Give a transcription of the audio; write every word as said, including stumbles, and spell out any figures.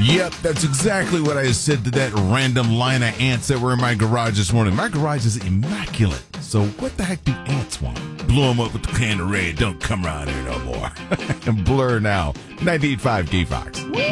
Yep, that's exactly what I said to that random line of ants that were in my garage this morning. My garage is immaculate. So what the heck do ants want? Blow them up with the can of red. Don't come around here no more. And Blur now. ninety-eight point five K Fox.